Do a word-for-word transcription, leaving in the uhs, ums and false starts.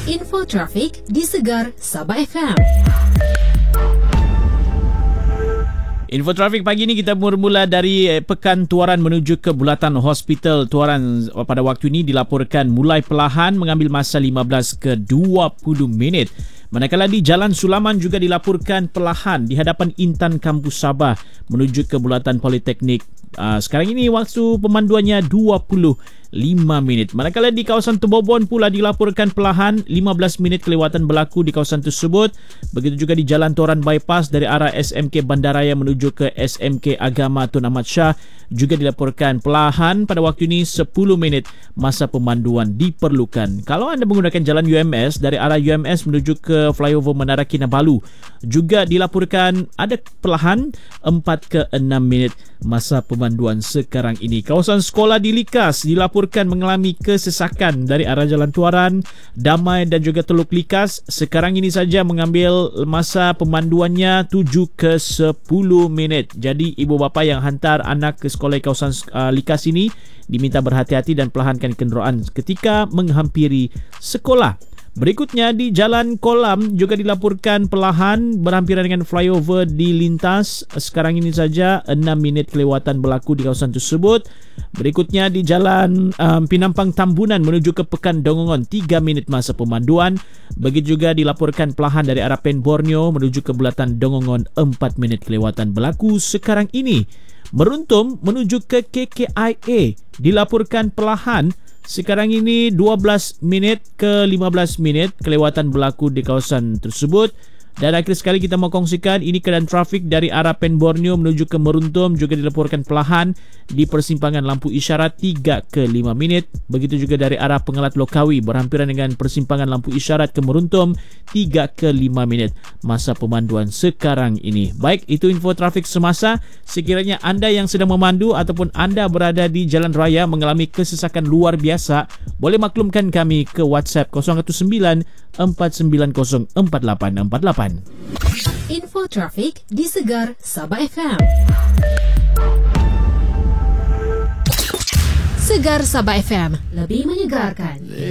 Info trafik di Segar Sabah F M. Info trafik pagi ini kita bermula dari Pekan Tuaran menuju ke Bulatan Hospital Tuaran. Pada waktu ini dilaporkan mulai perlahan mengambil masa lima belas ke dua puluh minit. Manakala di Jalan Sulaman juga dilaporkan perlahan di hadapan Intan Kampus Sabah menuju ke Bulatan Politeknik. Uh, sekarang ini waktu pemanduannya dua puluh lima minit. Manakala di kawasan Tebobon pula dilaporkan perlahan lima belas minit kelewatan berlaku di kawasan tersebut. Begitu juga di Jalan Toran Bypass dari arah S M K Bandaraya menuju ke S M K Agama Tun Ahmad Shah juga dilaporkan perlahan pada waktu ini sepuluh minit masa pemanduan diperlukan. Kalau anda menggunakan jalan U M S dari arah U M S menuju ke flyover Menara Kinabalu juga dilaporkan ada perlahan empat ke enam minit masa pemanduan sekarang ini. Kawasan sekolah di Likas dilaporkan mengalami kesesakan dari arah Jalan Tuaran, Damai dan juga Teluk Likas. Sekarang ini saja mengambil masa pemanduannya tujuh ke sepuluh minit. Jadi ibu bapa yang hantar anak ke sekolah di kawasan uh, Likas ini diminta berhati-hati dan perlahankan kenderaan ketika menghampiri sekolah. Berikutnya di Jalan Kolam juga dilaporkan perlahan berhampiran dengan flyover di lintas. Sekarang ini saja enam minit kelewatan berlaku di kawasan tersebut. Berikutnya di Jalan um, Pinampang Tambunan menuju ke Pekan Dongongon tiga minit masa pemanduan. Begitu juga dilaporkan perlahan dari arah Pen Borneo menuju ke Bulatan Dongongon empat minit kelewatan berlaku sekarang ini. Meruntum menuju ke K K I A dilaporkan perlahan. Sekarang ini dua belas minit ke lima belas minit kelewatan berlaku di kawasan tersebut. Dan akhir sekali kita mau kongsikan ini keadaan trafik dari arah Pen Borneo menuju ke Meruntum juga dilaporkan perlahan di persimpangan lampu isyarat tiga ke lima minit. Begitu juga dari arah Pengelat Lokawi berhampiran dengan persimpangan lampu isyarat ke Meruntum tiga ke lima minit masa pemanduan sekarang ini. Baik, itu info trafik semasa. Sekiranya anda yang sedang memandu ataupun anda berada di jalan raya mengalami kesesakan luar biasa, boleh maklumkan kami ke WhatsApp kosong satu sembilan empat sembilan kosong empat lapan empat lapan. Info trafik di Segar Sabah F M. Segar Sabah F M, lebih menyegarkan.